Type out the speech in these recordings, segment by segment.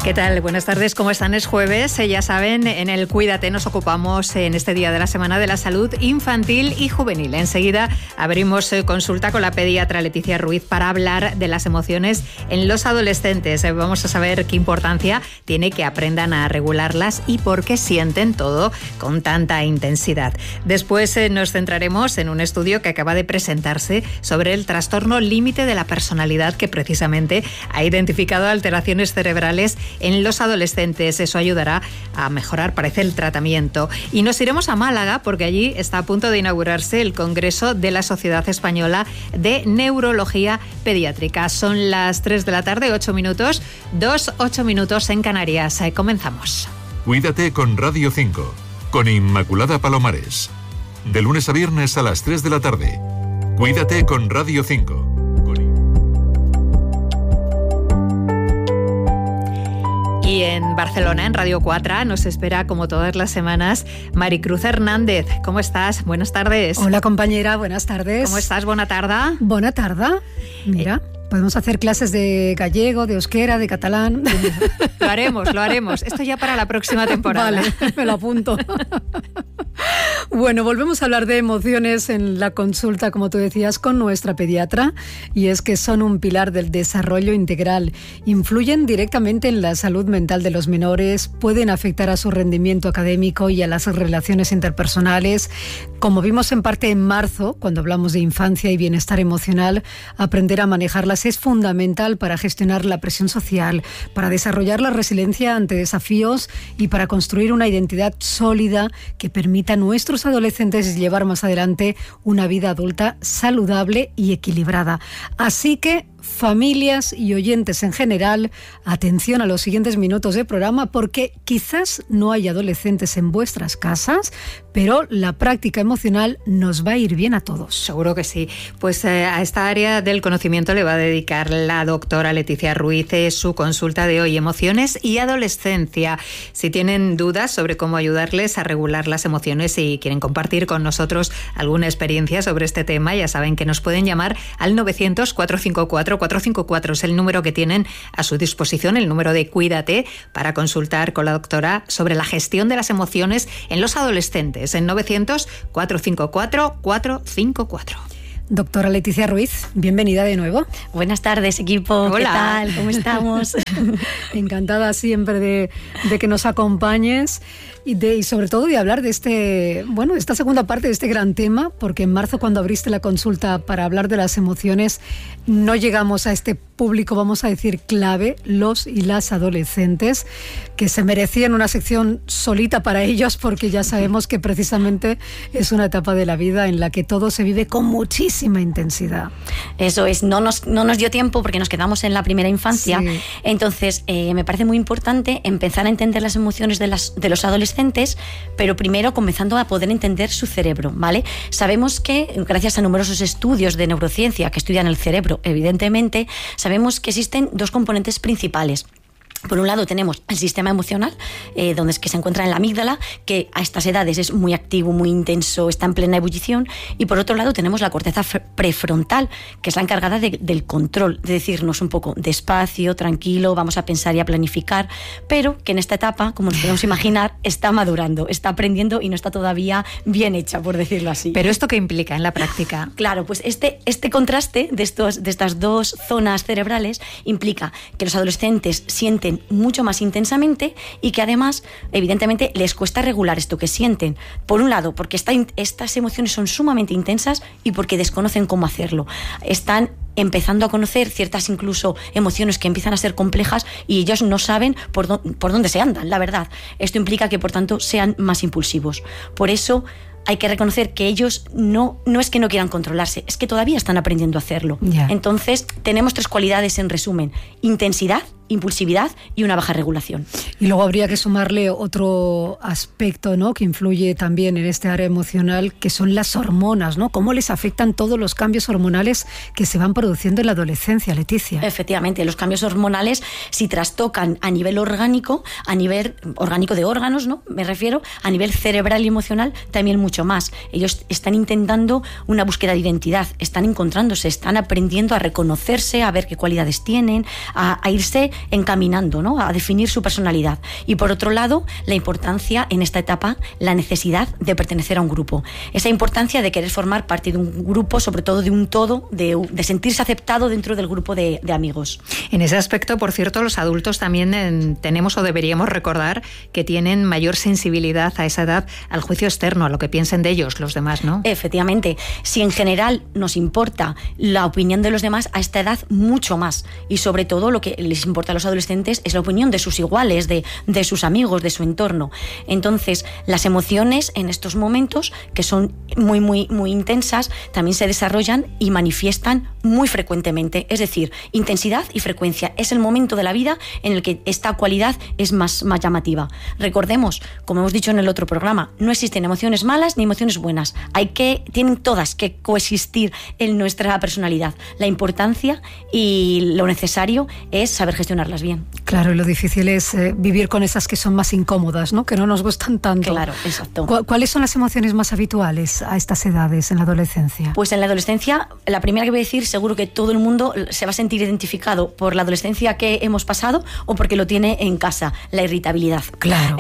¿Qué tal? Buenas tardes, ¿cómo están? Es jueves, ya saben, en el Cuídate nos ocupamos en este día de la Semana de la Salud Infantil y Juvenil. Enseguida abrimos consulta con la pediatra Leticia Ruiz para hablar de las emociones en los adolescentes. Vamos a saber qué importancia tiene que aprendan a regularlas y por qué sienten todo con tanta intensidad. Después nos centraremos en un estudio que acaba de presentarse sobre el trastorno límite de la personalidad, que precisamente ha identificado alteraciones cerebrales en los adolescentes. Eso ayudará a mejorar, parece, el tratamiento. Y nos iremos a Málaga porque allí está a punto de inaugurarse el Congreso de la Sociedad Española de Neurología Pediátrica. Son las 3 de la tarde, 8 minutos, 8 minutos en Canarias. Comenzamos. Cuídate con Radio 5, con Inmaculada Palomares. De lunes a viernes a las 3 de la tarde. Cuídate con Radio 5. Y en Barcelona, en Radio 4, nos espera, como todas las semanas, Maricruz Hernández. ¿Cómo estás? Buenas tardes. Hola, compañera. Buenas tardes. ¿Cómo estás? Buena tarde. Buena tarde. Mira, podemos hacer clases de gallego, de euskera, de catalán. Lo haremos. Esto ya para la próxima temporada. Vale, me lo apunto. Bueno, volvemos a hablar de emociones en la consulta, como tú decías, con nuestra pediatra, y es que son un pilar del desarrollo integral. Influyen directamente en la salud mental de los menores, pueden afectar a su rendimiento académico y a las relaciones interpersonales. Como vimos en parte en marzo, cuando hablamos de infancia y bienestar emocional, aprender a manejarlas es fundamental para gestionar la presión social, para desarrollar la resiliencia ante desafíos y para construir una identidad sólida que permita a nuestros adolescentes llevar más adelante una vida adulta saludable y equilibrada. Así que, familias y oyentes en general, atención a los siguientes minutos de programa, porque quizás no hay adolescentes en vuestras casas, pero la práctica emocional nos va a ir bien a todos. Seguro que sí. Pues a esta área del conocimiento le va a dedicar la doctora Leticia Ruiz su consulta de hoy, emociones y adolescencia. Si tienen dudas sobre cómo ayudarles a regular las emociones y quieren compartir con nosotros alguna experiencia sobre este tema, ya saben que nos pueden llamar al 900-454-454, es el número que tienen a su disposición, el número de Cuídate, para consultar con la doctora sobre la gestión de las emociones en los adolescentes, en 900-454-454. Doctora Leticia Ruiz, bienvenida de nuevo. Buenas tardes, equipo. Hola. ¿Qué tal? ¿Cómo estamos? Encantada siempre de que nos acompañes y sobre todo de hablar de esta segunda parte de este gran tema, porque en marzo, cuando abriste la consulta para hablar de las emociones, no llegamos a este público, vamos a decir, clave, los y las adolescentes, que se merecían una sección solita para ellos, porque ya sabemos que precisamente es una etapa de la vida en la que todo se vive con muchísima intensidad. Eso es, no nos dio tiempo porque nos quedamos en la primera infancia. Sí. Entonces, me parece muy importante empezar a entender las emociones de los adolescentes, pero primero comenzando a poder entender su cerebro, ¿vale? Sabemos que, gracias a numerosos estudios de neurociencia que estudian el cerebro, evidentemente, sabemos que existen dos componentes principales. Por un lado tenemos el sistema emocional, donde es que se encuentra en la amígdala, que a estas edades es muy activo, muy intenso, está en plena ebullición. Y por otro lado tenemos la corteza prefrontal, que es la encargada del control, de decirnos un poco despacio, tranquilo, vamos a pensar y a planificar, pero que en esta etapa, como nos podemos imaginar, está madurando, está aprendiendo y no está todavía bien hecha, por decirlo así. ¿Pero esto qué implica en la práctica? Claro, pues este contraste de estas dos zonas cerebrales implica que los adolescentes sienten mucho más intensamente y que además, evidentemente, les cuesta regular esto que sienten. Por un lado, porque estas emociones son sumamente intensas y porque desconocen cómo hacerlo. Están empezando a conocer ciertas incluso emociones que empiezan a ser complejas y ellos no saben por dónde se andan, la verdad. Esto implica que, por tanto, sean más impulsivos. Por eso hay que reconocer que ellos no es que no quieran controlarse, es que todavía están aprendiendo a hacerlo. Yeah. Entonces, tenemos 3 cualidades en resumen: intensidad, impulsividad y una baja regulación. Y luego habría que sumarle otro aspecto, ¿no?, que influye también en este área emocional, que son las hormonas, ¿no? ¿Cómo les afectan todos los cambios hormonales que se van produciendo en la adolescencia, Leticia? Efectivamente, los cambios hormonales, si trastocan a nivel orgánico de órganos, ¿no?, me refiero, a nivel cerebral y emocional, también mucho más. Ellos están intentando una búsqueda de identidad, están encontrándose, están aprendiendo a reconocerse, a ver qué cualidades tienen, a irse encaminando, ¿no?, a definir su personalidad. Y por otro lado, la importancia en esta etapa, la necesidad de pertenecer a un grupo. Esa importancia de querer formar parte de un grupo, sobre todo de un todo, de sentirse aceptado dentro del grupo de amigos. En ese aspecto, por cierto, los adultos también tenemos o deberíamos recordar que tienen mayor sensibilidad a esa edad al juicio externo, a lo que piensen de ellos los demás, ¿no? Efectivamente. Si en general nos importa la opinión de los demás, a esta edad mucho más. Y sobre todo lo que les importa a los adolescentes es la opinión de sus iguales, de sus amigos, de su entorno. Entonces, las emociones en estos momentos, que son muy, muy, muy intensas, también se desarrollan y manifiestan muy frecuentemente. Es decir, intensidad y frecuencia. Es el momento de la vida en el que esta cualidad es más llamativa. Recordemos, como hemos dicho en el otro programa, no existen emociones malas ni emociones buenas. Tienen todas que coexistir en nuestra personalidad. La importancia y lo necesario es saber gestionarlas bien. Claro, y lo difícil es vivir con esas que son más incómodas, ¿no?, que no nos gustan tanto. Claro, exacto. ¿Cuáles son las emociones más habituales a estas edades en la adolescencia? Pues en la adolescencia, la primera que voy a decir, seguro que todo el mundo se va a sentir identificado por la adolescencia que hemos pasado o porque lo tiene en casa, la irritabilidad. Claro.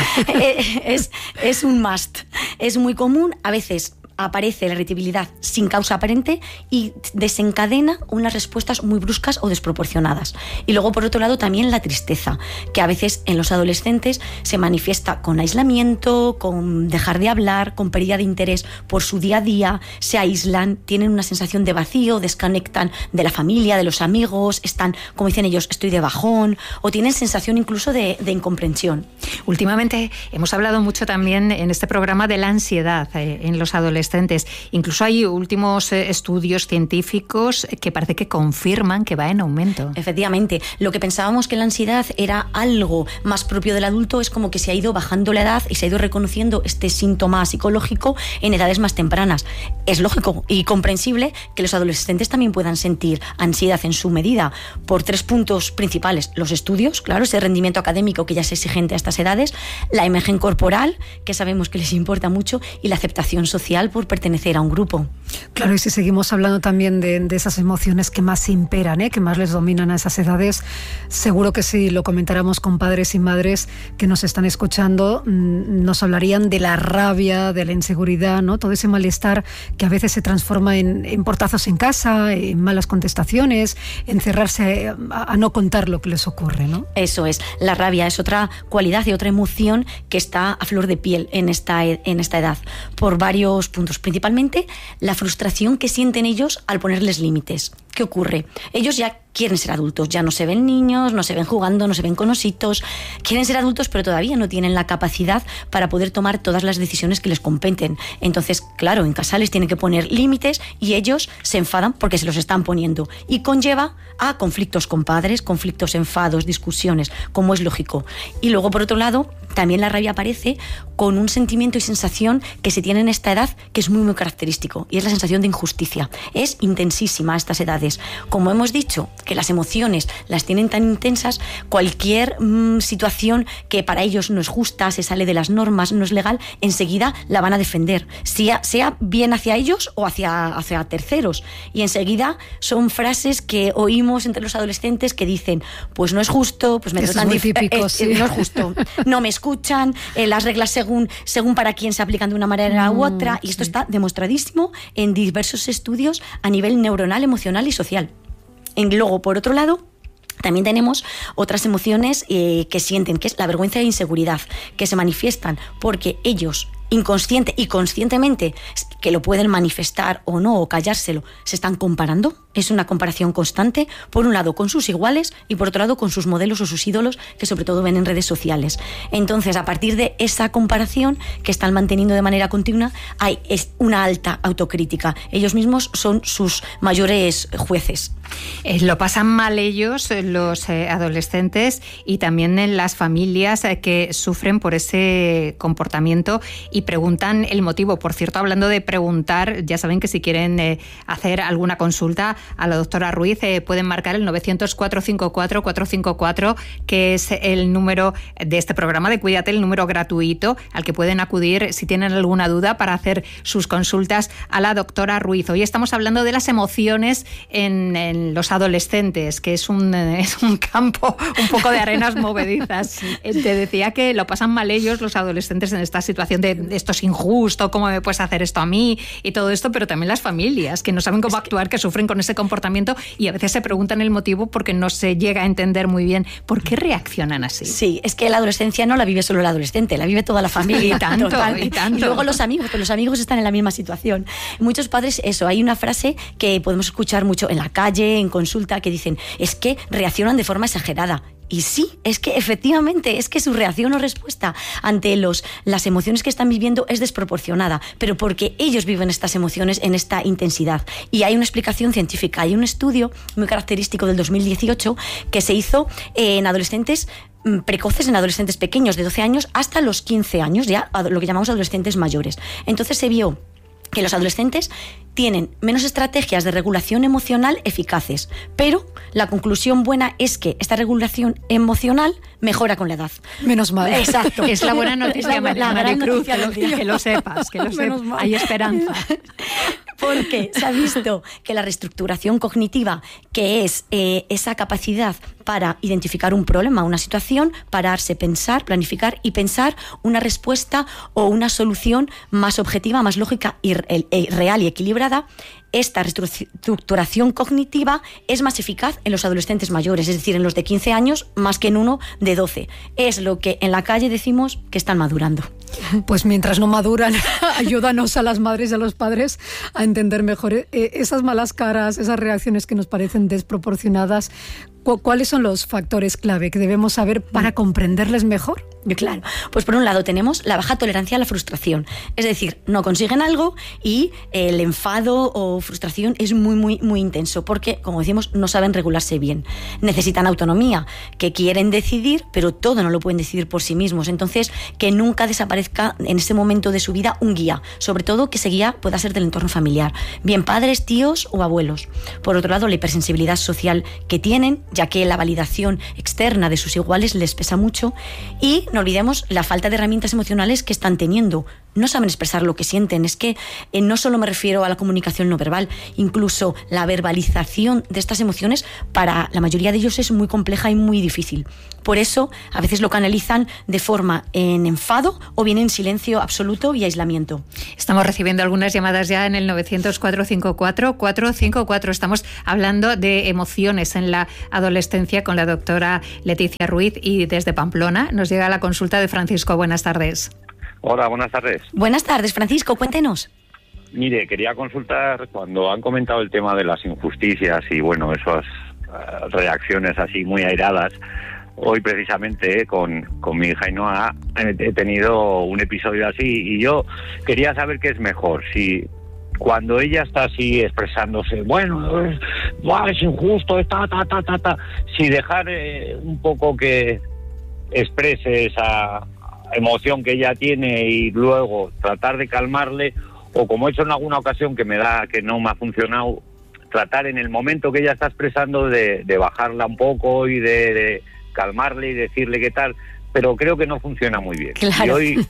Es un must. Es muy común, a veces aparece la irritabilidad sin causa aparente y desencadena unas respuestas muy bruscas o desproporcionadas. Y luego, por otro lado, también la tristeza, que a veces en los adolescentes se manifiesta con aislamiento, con dejar de hablar, con pérdida de interés por su día a día, se aíslan, tienen una sensación de vacío, desconectan de la familia, de los amigos, están, como dicen ellos, estoy de bajón, o tienen sensación incluso de incomprensión. Últimamente hemos hablado mucho también en este programa de la ansiedad en los adolescentes. Incluso hay últimos estudios científicos que parece que confirman que va en aumento. Efectivamente, lo que pensábamos que la ansiedad era algo más propio del adulto es como que se ha ido bajando la edad y se ha ido reconociendo este síntoma psicológico en edades más tempranas. Es lógico y comprensible que los adolescentes también puedan sentir ansiedad en su medida por 3 puntos principales. Los estudios, claro, ese rendimiento académico que ya es exigente a estas edades, la imagen corporal, que sabemos que les importa mucho, y la aceptación social por pertenecer a un grupo. Claro, y si seguimos hablando también de esas emociones que más imperan, que más les dominan a esas edades, seguro que si lo comentáramos con padres y madres que nos están escuchando, nos hablarían de la rabia, de la inseguridad, ¿no?, todo ese malestar que a veces se transforma en portazos en casa, en malas contestaciones, en cerrarse a no contar lo que les ocurre, ¿no? Eso es, la rabia es otra cualidad y otra emoción que está a flor de piel en esta edad, por varios puntos. Principalmente la frustración que sienten ellos al ponerles límites. ¿Qué ocurre? Ellos ya quieren ser adultos, ya no se ven niños, no se ven jugando, no se ven con ositos, quieren ser adultos pero todavía no tienen la capacidad para poder tomar todas las decisiones que les competen. Entonces, claro, en casa les tienen que poner límites y ellos se enfadan porque se los están poniendo y conlleva a conflictos con padres, conflictos, enfados, discusiones, como es lógico. Y luego, por otro lado, también la rabia aparece con un sentimiento y sensación que se tiene en esta edad que es muy, muy característico, y es la sensación de injusticia. Es intensísima a estas edades. Como hemos dicho, que las emociones las tienen tan intensas, cualquier situación que para ellos no es justa, se sale de las normas, no es legal, enseguida la van a defender, sea bien hacia ellos o hacia terceros. Y enseguida son frases que oímos entre los adolescentes que dicen, pues no es justo, pues me tratan típico, sí. No es justo, no me escuchan, las reglas según para quién se aplican de una manera u otra, y esto está demostradísimo en diversos estudios a nivel neuronal, emocional y social. Y luego, por otro lado, también tenemos otras emociones que sienten, que es la vergüenza e inseguridad, que se manifiestan porque ellos, inconsciente y conscientemente, que lo pueden manifestar o no, o callárselo, se están comparando. Es una comparación constante, por un lado con sus iguales y por otro lado con sus modelos o sus ídolos, que sobre todo ven en redes sociales. Entonces, a partir de esa comparación que están manteniendo de manera continua, hay una alta autocrítica. Ellos mismos son sus mayores jueces. Lo pasan mal ellos, los adolescentes, y también en las familias que sufren por ese comportamiento y preguntan el motivo. Por cierto, hablando de preguntar, ya saben que si quieren hacer alguna consulta a la doctora Ruiz, pueden marcar el 900-454-454, que es el número de este programa de Cuídate, el número gratuito al que pueden acudir si tienen alguna duda para hacer sus consultas a la doctora Ruiz. Hoy estamos hablando de las emociones en los adolescentes, que es un campo un poco de arenas movedizas. Te decía que lo pasan mal ellos, los adolescentes, en esta situación de esto es injusto, ¿cómo me puedes hacer esto a mí? Y todo esto, pero también las familias, que no saben cómo actuar, que sufren con ese comportamiento y a veces se preguntan el motivo porque no se llega a entender muy bien por qué reaccionan así. Sí, es que la adolescencia no la vive solo el adolescente, la vive toda la familia. Y tanto. Y luego los amigos, pues los amigos están en la misma situación. Muchos padres, hay una frase que podemos escuchar mucho en la calle, en consulta, que dicen, es que reaccionan de forma exagerada. Y sí, es que efectivamente, es que su reacción o respuesta ante las emociones que están viviendo es desproporcionada, pero porque ellos viven estas emociones en esta intensidad. Y hay una explicación científica, hay un estudio muy característico del 2018 que se hizo en adolescentes precoces, en adolescentes pequeños de 12 años hasta los 15 años, ya lo que llamamos adolescentes mayores. Entonces se vio que los adolescentes tienen menos estrategias de regulación emocional eficaces, pero la conclusión buena es que esta regulación emocional mejora con la edad. Menos mal. Exacto. Es la buena noticia, Maricruz, que lo sepas, hay esperanza. Porque se ha visto que la reestructuración cognitiva, que es esa capacidad para identificar un problema, una situación, pararse, pensar, planificar y pensar una respuesta o una solución más objetiva, más lógica y real y equilibrada, esta reestructuración cognitiva es más eficaz en los adolescentes mayores, es decir, en los de 15 años más que en uno de 12. Es lo que en la calle decimos que están madurando. Pues mientras no maduran, ayúdanos a las madres y a los padres a entender mejor esas malas caras, esas reacciones que nos parecen desproporcionadas. ¿Cuáles son los factores clave que debemos saber para comprenderles mejor? Claro, pues por un lado tenemos la baja tolerancia a la frustración, es decir, no consiguen algo y el enfado o frustración es muy, muy, muy intenso porque, como decimos, no saben regularse bien. Necesitan autonomía, que quieren decidir, pero todo no lo pueden decidir por sí mismos. Entonces, que nunca desaparezca en ese momento de su vida un guía, sobre todo que ese guía pueda ser del entorno familiar, bien padres, tíos o abuelos. Por otro lado, la hipersensibilidad social que tienen, ya que la validación externa de sus iguales les pesa mucho, y no olvidemos la falta de herramientas emocionales que están teniendo. No saben expresar lo que sienten. Es que no solo me refiero a la comunicación no verbal, incluso la verbalización de estas emociones para la mayoría de ellos es muy compleja y muy difícil. Por eso a veces lo canalizan de forma en enfado o bien en silencio absoluto y aislamiento. Estamos recibiendo algunas llamadas ya en el 900-454-454. Estamos hablando de emociones en la adolescencia con la doctora Leticia Ruiz, y desde Pamplona nos llega la consulta de Francisco. Buenas tardes. Hola, buenas tardes. Buenas tardes, Francisco, cuéntenos. Mire, quería consultar cuando han comentado el tema de las injusticias y, bueno, esas reacciones así muy airadas. Hoy, precisamente, con mi hija Ainhoa, he tenido un episodio así y yo quería saber qué es mejor. Si cuando ella está así expresándose, bueno, es injusto, si dejar un poco que exprese esa emoción que ella tiene y luego tratar de calmarle, o como he hecho en alguna ocasión que no me ha funcionado, tratar en el momento que ella está expresando de bajarla un poco y de calmarle y decirle qué tal, pero creo que no funciona muy bien. Claro. Y hoy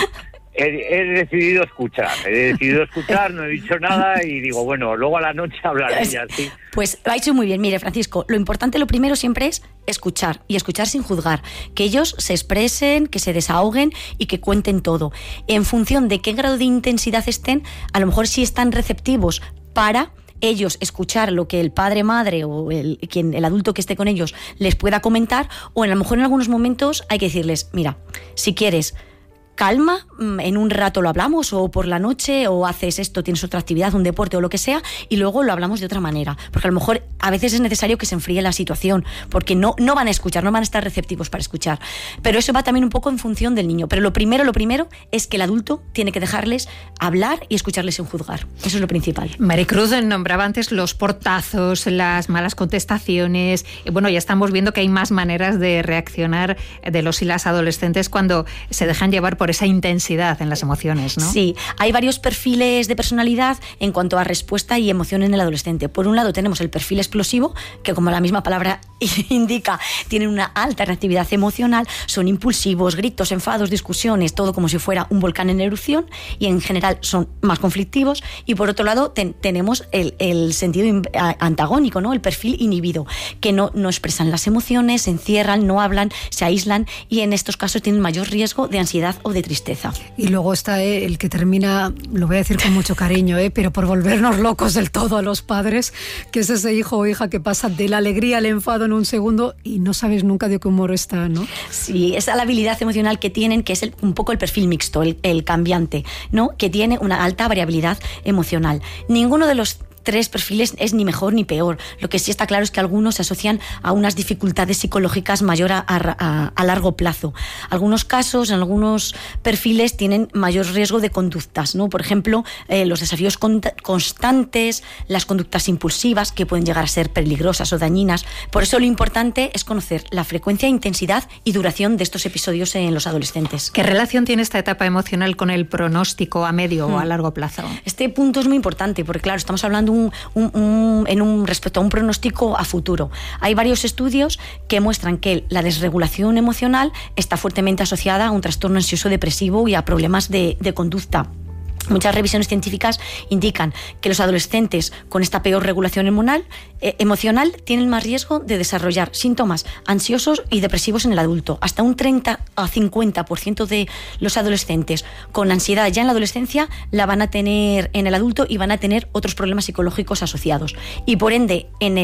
he decidido escuchar, no he dicho nada y digo, bueno, luego a la noche hablaré ya, ¿sí? Pues lo ha hecho muy bien. Mire, Francisco, lo importante, lo primero siempre es escuchar, y escuchar sin juzgar, que ellos se expresen, que se desahoguen y que cuenten todo. En función de qué grado de intensidad estén, a lo mejor sí están receptivos para ellos escuchar lo que el padre, madre o el adulto que esté con ellos les pueda comentar, o a lo mejor en algunos momentos hay que decirles, mira, si quieres, calma, en un rato lo hablamos, o por la noche, o haces esto, tienes otra actividad, un deporte o lo que sea, y luego lo hablamos de otra manera, porque a lo mejor a veces es necesario que se enfríe la situación, porque no van a escuchar, no van a estar receptivos para escuchar, pero eso va también un poco en función del niño. Pero lo primero es que el adulto tiene que dejarles hablar y escucharles sin juzgar. Eso es lo principal. Maricruz nombraba antes los portazos, las malas contestaciones. Bueno, ya estamos viendo que hay más maneras de reaccionar de los y las adolescentes cuando se dejan llevar por por esa intensidad en las emociones, ¿no? Sí, hay varios perfiles de personalidad en cuanto a respuesta y emoción en el adolescente. Por un lado tenemos el perfil explosivo, que como la misma palabra indica, tienen una alta reactividad emocional, son impulsivos, gritos, enfados, discusiones, todo como si fuera un volcán en erupción, y en general son más conflictivos. Y por otro lado tenemos el sentido antagónico, ¿no? El perfil inhibido, que no expresan las emociones, se encierran, no hablan, se aíslan, y en estos casos tienen mayor riesgo de ansiedad o de tristeza. Y luego está el que termina, lo voy a decir con mucho cariño, pero por volvernos locos del todo a los padres, que es ese hijo o hija que pasa de la alegría al enfado en un segundo y no sabes nunca de qué humor está, ¿no? Sí, esa la habilidad emocional que tienen, que es un poco el perfil mixto, el cambiante, ¿no? Que tiene una alta variabilidad emocional. Ninguno de los tres perfiles es ni mejor ni peor. Lo que sí está claro es que algunos se asocian a unas dificultades psicológicas mayor a largo plazo. Algunos casos, en algunos perfiles, tienen mayor riesgo de conductas, ¿no? Por ejemplo, los desafíos constantes, las conductas impulsivas, que pueden llegar a ser peligrosas o dañinas. Por eso lo importante es conocer la frecuencia, intensidad y duración de estos episodios en los adolescentes. ¿Qué relación tiene esta etapa emocional con el pronóstico a medio o a largo plazo? Este punto es muy importante porque, claro, estamos hablando respecto a un pronóstico a futuro. Hay varios estudios que muestran que la desregulación emocional está fuertemente asociada a un trastorno ansioso depresivo y a problemas de conducta. Muchas revisiones científicas indican que los adolescentes con esta peor regulación emocional tienen más riesgo de desarrollar síntomas ansiosos y depresivos en el adulto. Hasta un 30 a 50% de los adolescentes con ansiedad ya en la adolescencia la van a tener en el adulto y van a tener otros problemas psicológicos asociados. Y por ende, en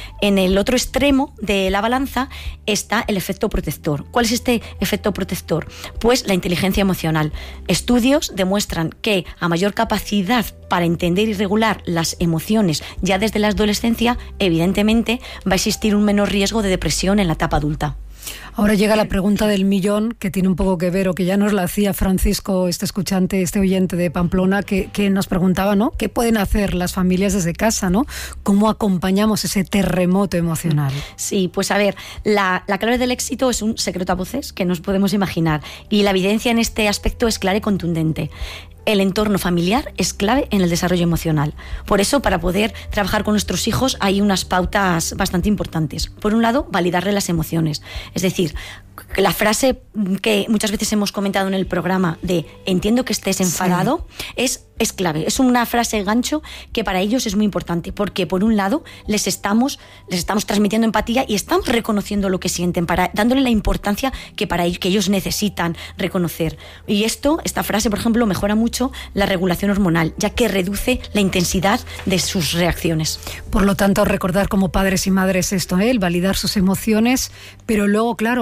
el otro extremo de la balanza está el efecto protector. ¿Cuál es este efecto protector? Pues la inteligencia emocional. Estudios demuestran que a mayor capacidad para entender y regular las emociones ya desde la adolescencia, evidentemente va a existir un menor riesgo de depresión en la etapa adulta. Ahora llega la pregunta del millón, que tiene un poco que ver, o que ya nos la hacía Francisco, este oyente de Pamplona, que nos preguntaba, ¿no? ¿Qué pueden hacer las familias desde casa, ¿no? ¿Cómo acompañamos ese terremoto emocional? Sí, pues a ver, la clave del éxito es un secreto a voces que nos podemos imaginar, y la evidencia en este aspecto es clara y contundente. El entorno familiar es clave en el desarrollo emocional. Por eso, para poder trabajar con nuestros hijos hay unas pautas bastante importantes. Por un lado, validarle las emociones. Es decir, la frase que muchas veces hemos comentado en el programa de entiendo que estés enfadado, sí, es clave. Es una frase gancho que para ellos es muy importante, porque por un lado les estamos transmitiendo empatía y estamos reconociendo lo que sienten, dándole la importancia que ellos necesitan reconocer. Y esta frase, por ejemplo, mejora mucho la regulación hormonal, ya que reduce la intensidad de sus reacciones. Por lo tanto, recordar como padres y madres esto, el validar sus emociones, pero luego, claro,